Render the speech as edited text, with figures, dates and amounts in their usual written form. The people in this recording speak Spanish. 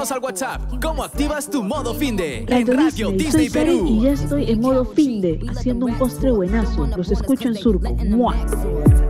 Escríbenos al WhatsApp. ¿Cómo activas tu modo finde? En Radio Radio Disney soy Sari Perú. y ya estoy en modo finde, haciendo un postre buenazo. Los escucho en Surco. ¡Mua!